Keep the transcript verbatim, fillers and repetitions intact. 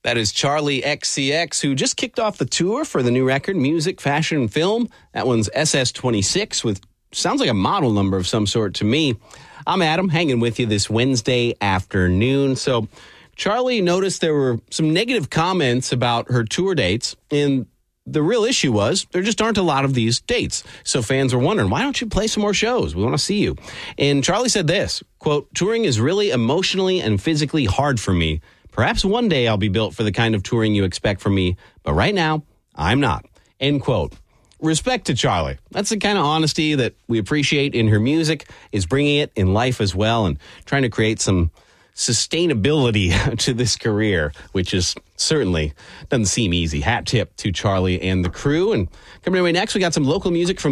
That is Charlie X C X, who just kicked off the tour for the new record, Music, Fashion, and Film. That one's S S twenty-six, with sounds like a model number of some sort to me. I'm Adam, hanging with you this Wednesday afternoon. So Charlie noticed there were some negative comments about her tour dates, and the real issue was there just aren't a lot of these dates. So fans were wondering, why don't you play some more shows? We want to see you. And Charlie said this, quote, touring is really emotionally and physically hard for me. Perhaps one day I'll be built for the kind of touring you expect from me, but right now, I'm not. End quote. Respect to Charlie. That's the kind of honesty that we appreciate in her music, is bringing it in life as well and trying to create some sustainability to this career, which is certainly doesn't seem easy. Hat tip to Charlie and the crew. And coming away next, we got some local music from